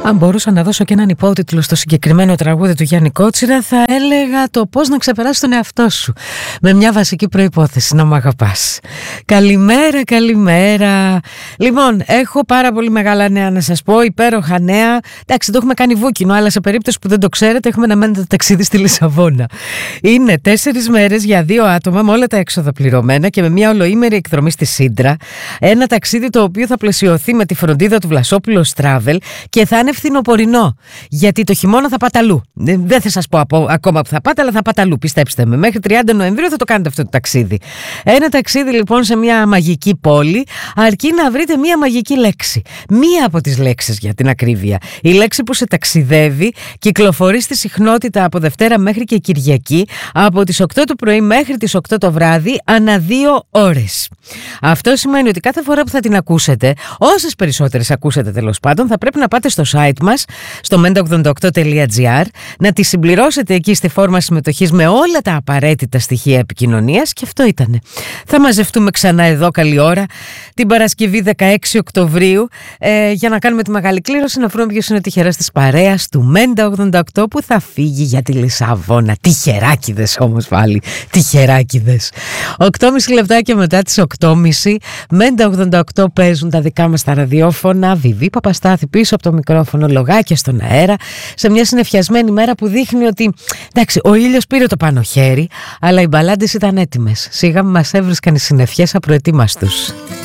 Αν μπορούσα να δώσω και έναν υπότιτλο στο συγκεκριμένο τραγούδι του Γιάννη Κότσιρα, θα έλεγα το πώς να ξεπεράσεις τον εαυτό σου. Με μια βασική προϋπόθεση, να μ' αγαπάς. Καλημέρα, καλημέρα. Λοιπόν, έχω πάρα πολύ μεγάλα νέα να σας πω, υπέροχα νέα. Εντάξει, το έχουμε κάνει βούκινο, αλλά σε περίπτωση που δεν το ξέρετε, έχουμε να μένετε ταξίδι στη Λισαβόνα. Είναι 4 μέρες για 2 άτομα, με όλα τα έξοδα πληρωμένα και με μια ολοήμερη εκδρομή στη Σύντρα. Ένα ταξίδι το οποίο θα πλαισιωθεί με τη φροντίδα του Βλασόπουλος Travel και θα είναι φθινοπορεινό. Γιατί το χειμώνα θα πάτε αλλού. Δεν θα σας πω ακόμα που θα πάτε, αλλά θα πάτε αλλού. Πιστέψτε με. Μέχρι 30 Νοεμβρίου θα το κάνετε αυτό το ταξίδι. Ένα ταξίδι λοιπόν σε μια μαγική πόλη, αρκεί να βρείτε μια μαγική λέξη. Μία από τις λέξεις για την ακρίβεια. Η λέξη που σε ταξιδεύει, κυκλοφορεί στη συχνότητα από Δευτέρα μέχρι και Κυριακή, από τις 8 το πρωί μέχρι τις 8 το βράδυ, ανά 2 ώρες. Αυτό σημαίνει ότι κάθε φορά που θα την ακούσετε, όσες περισσότερες ακούσετε τέλος πάντων, θα πρέπει να πάτε στο site μας, στο menta88.gr, να τη συμπληρώσετε εκεί στη φόρμα συμμετοχής με όλα τα απαραίτητα στοιχεία επικοινωνίας, και αυτό ήτανε. Θα μαζευτούμε ξανά εδώ καλή ώρα την Παρασκευή 16 Οκτωβρίου για να κάνουμε τη μεγάλη κλήρωση, να βρούμε ποιος είναι ο τυχερός της παρέας του Μέντα88 που θα φύγει για τη Λισαβόνα. Τυχεράκιδες όμως πάλι, τυχεράκιδες. 8,5 λεπτάκια μετά τις 8.30 Μέντα88 παίζουν τα δικά μας τα ραδιόφωνα. Βιβί Παπαστάθη πίσω από το μικρόφωνο, λογάκια στον αέρα, σε μια συννεφιασμένη μέρα που δείχνει ότι εντάξει, ο ήλιος πήρε το πάνω χέρι, αλλά οι μπαλάντες ήταν έτοιμες. Σιγά μας έβρισκαν οι συννεφιές απροετοίμαστους.